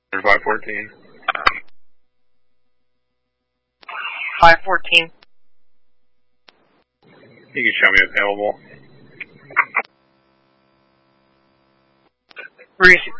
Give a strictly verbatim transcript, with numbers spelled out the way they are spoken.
five fourteen. five fourteen. You can show me available. Re-